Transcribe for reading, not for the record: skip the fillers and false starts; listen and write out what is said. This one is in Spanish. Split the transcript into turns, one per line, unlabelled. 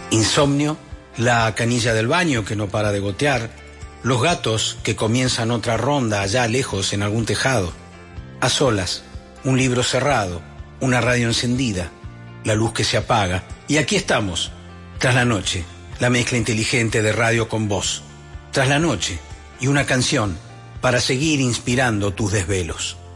Insomnio, la canilla del baño que no para de gotear, los gatos que comienzan otra ronda allá lejos en algún tejado, a solas, un libro cerrado, una radio encendida, la luz que se apaga, y aquí estamos, tras la noche, la mezcla inteligente de radio con voz, tras la noche y una canción para seguir inspirando tus desvelos.